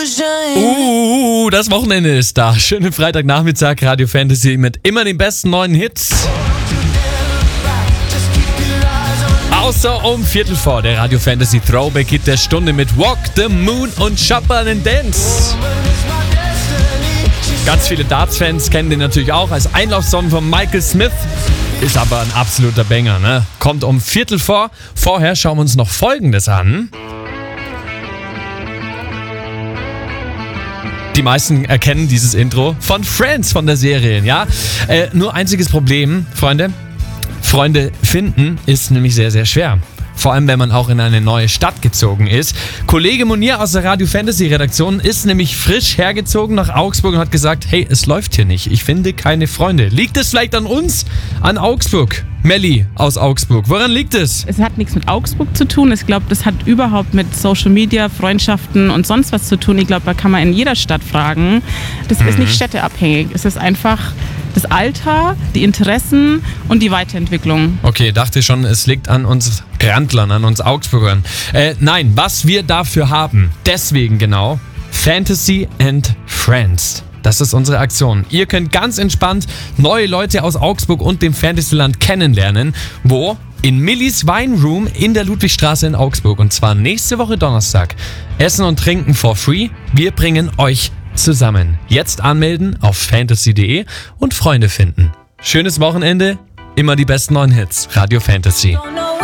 Das Wochenende ist da. Schönen Freitagnachmittag, Radio Fantasy mit immer den besten neuen Hits. Außer um 3:15 der Radio Fantasy Throwback Hit der Stunde mit Walk the Moon und Chopper and Dance. Ganz viele Darts-Fans kennen den natürlich auch als Einlaufsong von Michael Smith. Ist aber ein absoluter Banger, ne? Kommt um 3:15. Vorher schauen wir uns noch Folgendes an. Die meisten erkennen dieses Intro von Friends, von der Serie, ja? Nur einziges Problem, Freunde finden ist nämlich sehr, sehr schwer. Vor allem, wenn man auch in eine neue Stadt gezogen ist. Kollege Munir aus der Radio Fantasy Redaktion ist nämlich frisch hergezogen nach Augsburg und hat gesagt, hey, es läuft hier nicht. Ich finde keine Freunde. Liegt es vielleicht an uns? An Augsburg? Melli aus Augsburg. Woran liegt es? Es hat nichts mit Augsburg zu tun. Ich glaube, das hat überhaupt mit Social Media, Freundschaften und sonst was zu tun. Ich glaube, da kann man in jeder Stadt fragen. Das ist nicht städteabhängig. Es ist einfach das Alter, die Interessen und die Weiterentwicklung. Okay, dachte schon, es liegt an uns Randlern, an uns Augsburgern. Nein, was wir dafür haben, deswegen genau, Fantasy and Friends. Das ist unsere Aktion. Ihr könnt ganz entspannt neue Leute aus Augsburg und dem Fantasyland kennenlernen. Wo? In Millis Weinroom in der Ludwigstraße in Augsburg. Und zwar nächste Woche Donnerstag. Essen und Trinken for free. Wir bringen euch zusammen. Jetzt anmelden auf fantasy.de und Freunde finden. Schönes Wochenende. Immer die besten neuen Hits. Radio Fantasy.